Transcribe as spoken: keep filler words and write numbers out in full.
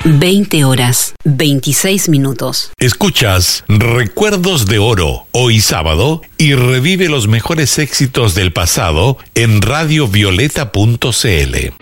veinte horas, veintiséis minutos. Escuchas Recuerdos de Oro, hoy sábado, y revive los mejores éxitos del pasado en radio violeta punto c l.